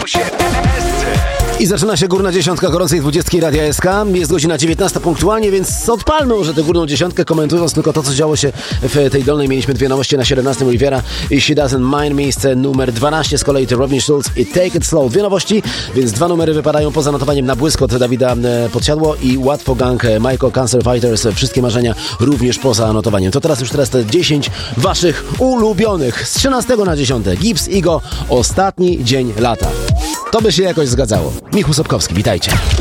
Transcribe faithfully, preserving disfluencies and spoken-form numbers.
Eusie S C. I zaczyna się górna dziesiątka gorącej dwudziestki Radia S K. Jest godzina dziewiętnasta punktualnie, więc odpalmy może tę górną dziesiątkę, komentując tylko to, co działo się w tej dolnej. Mieliśmy dwie nowości na siedemnastym Rivera i She Doesn't Mind. Miejsce numer dwanaście z kolei to Robin Schulz i Take It Slow. Dwie nowości, więc dwa numery wypadają poza notowaniem na błysk od Dawida Podsiadło i Łatwo Gang Michael Cancer Fighters. Wszystkie marzenia również poza notowaniem. To teraz już teraz te dziesięć waszych ulubionych. Z trzynastego na dziesiąte Gibbs Igo, Ostatni dzień lata. To by się jakoś zgadzało. Michał Sobkowski, witajcie.